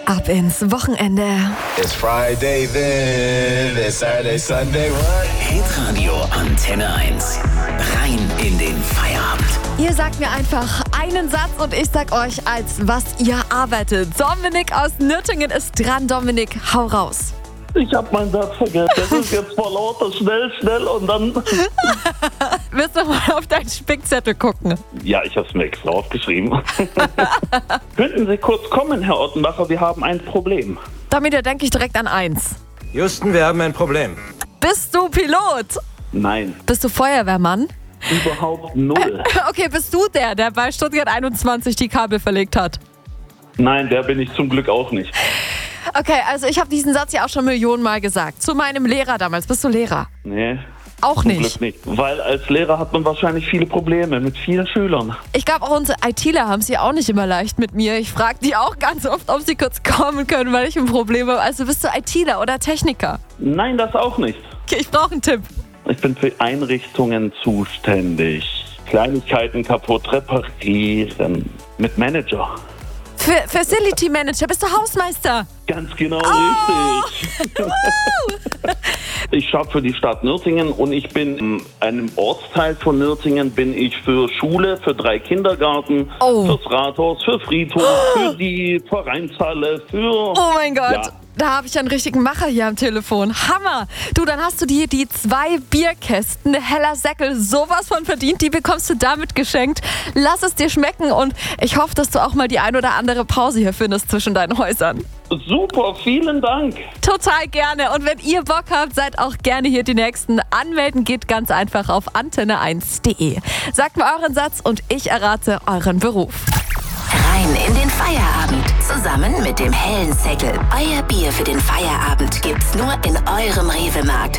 Ab ins Wochenende. It's Friday then, it's Saturday, Sunday, what? Hitradio Antenne 1. Rein in den Feierabend. Ihr sagt mir einfach einen Satz und ich sag euch, als was ihr arbeitet. Dominik aus Nürtingen ist dran. Dominik, hau raus. Ich hab meinen Satz vergessen. Das ist jetzt vor lauter schnell und dann... Willst du mal auf deinen Spickzettel gucken? Ja, ich hab's mir extra aufgeschrieben. Könnten Sie kurz kommen, Herr Ottenbacher? Wir haben ein Problem. Damit denke ich direkt an eins. Houston, wir haben ein Problem. Bist du Pilot? Nein, Bist du Feuerwehrmann? überhaupt null. Okay, bist du der bei Stuttgart 21 die Kabel verlegt hat? Nein, der bin ich zum Glück auch nicht. Okay, also ich habe diesen Satz ja auch schon Millionen Mal gesagt. Zu meinem Lehrer damals. Bist du Lehrer? Nee, Auch zum nicht. Glück nicht. Weil als Lehrer hat man wahrscheinlich viele Probleme mit vielen Schülern. Ich glaube, auch unsere ITler haben es ja auch nicht immer leicht mit mir. Ich frage die auch ganz oft, ob sie kurz kommen können, weil ich ein Problem habe. Also bist du ITler oder Techniker? Nein, das auch nicht. Okay, ich brauche einen Tipp. Ich bin für Einrichtungen zuständig. Kleinigkeiten kaputt reparieren. Mit Manager. Für Facility Manager, bist du Hausmeister? Ganz genau richtig. Ich schaffe für die Stadt Nürtingen und ich bin in einem Ortsteil von Nürtingen, bin ich für Schule, für 3 Kindergarten, fürs Rathaus, für Friedhof, für die Vereinshalle, für... Oh mein Gott. Ja. Da habe ich einen richtigen Macher hier am Telefon. Hammer! Du, dann hast du dir die 2 Bierkästen Heller Säckel sowas von verdient. Die bekommst du damit geschenkt. Lass es dir schmecken und ich hoffe, dass du auch mal die ein oder andere Pause hier findest zwischen deinen Häusern. Super, vielen Dank. Total gerne. Und wenn ihr Bock habt, seid auch gerne hier die Nächsten. Anmelden geht ganz einfach auf antenne1.de. Sagt mir euren Satz und ich errate euren Beruf. Rein in den Feierabend. Zusammen mit dem hellen Säckel. Euer Bier für den Feierabend gibt's nur in eurem Rewe-Markt.